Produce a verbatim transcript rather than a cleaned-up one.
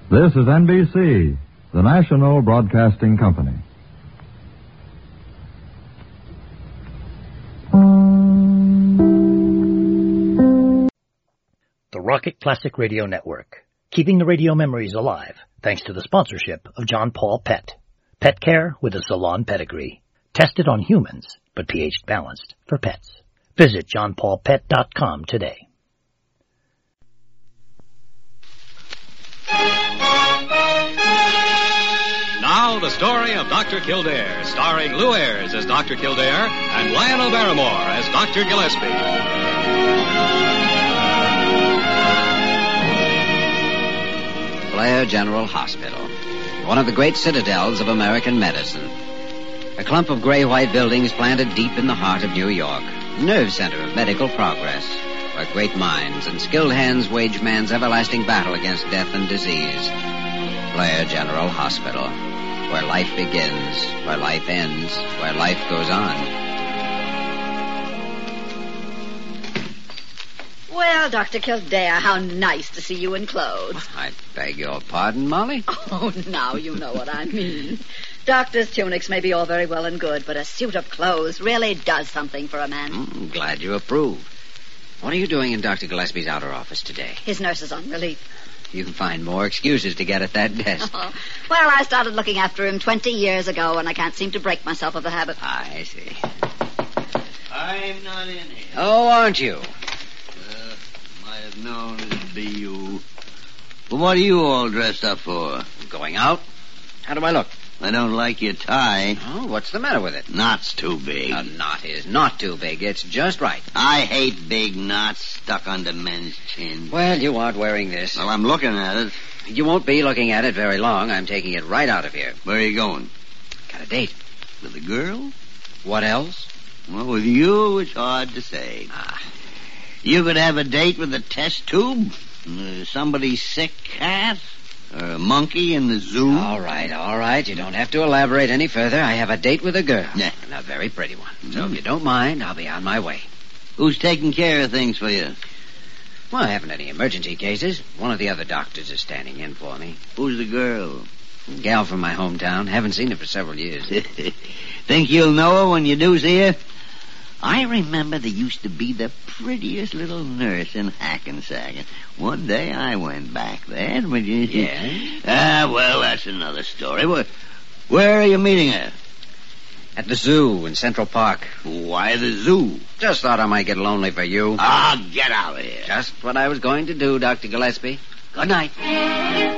This is N B C, the National Broadcasting Company. The Rocket Classic Radio Network, keeping the radio memories alive thanks to the sponsorship of John Paul Pet. Pet care with a salon pedigree. Tested on humans, but pH balanced for pets. Visit john paul pet dot com today. Now the story of Doctor Kildare, starring Lou Ayres as Doctor Kildare and Lionel Barrymore as Doctor Gillespie. Blair General Hospital, one of the great citadels of American medicine. A clump of gray-white buildings planted deep in the heart of New York, nerve center of medical progress, where great minds and skilled hands wage man's everlasting battle against death and disease. Blair General Hospital, where life begins, where life ends, where life goes on. Well, Doctor Kildare, how nice to see you in clothes. I beg your pardon, Molly? Oh, now you know what I mean. Doctor's tunics may be all very well and good, but a suit of clothes really does something for a man. Mm, glad you approve. What are you doing in Doctor Gillespie's outer office today? His nurse is on relief. You can find more excuses to get at that desk. Oh, well, I started looking after him twenty years ago, and I can't seem to break myself of the habit. I see. I'm not in here. Oh, aren't you? Uh, might have known it'd be you. Well, what are you all dressed up for? Going out? How do I look? I don't like your tie. Oh, what's the matter with it? Knot's too big. A knot is not too big. It's just right. I hate big knots stuck under men's chins. Well, you aren't wearing this. Well, I'm looking at it. You won't be looking at it very long. I'm taking it right out of here. Where are you going? Got a date. With a girl? What else? Well, with you, it's hard to say. Ah. You could have a date with a test tube, uh, somebody's sick cat, or a monkey in the zoo. All right, all right. You don't have to elaborate any further. I have a date with a girl. Yeah. And a very pretty one. Mm-hmm. So if you don't mind, I'll be on my way. Who's taking care of things for you? Well, I haven't any emergency cases. One of the other doctors is standing in for me. Who's the girl? A gal from my hometown. Haven't seen her for several years. Think you'll know her when you do see her? I remember there used to be the prettiest little nurse in Hackensack. One day I went back there. But you... Yeah? Ah, well, that's another story. Where, where are you meeting her? At the zoo in Central Park. Why the zoo? Just thought I might get lonely for you. Ah, get out of here. Just what I was going to do, Doctor Gillespie. Good night.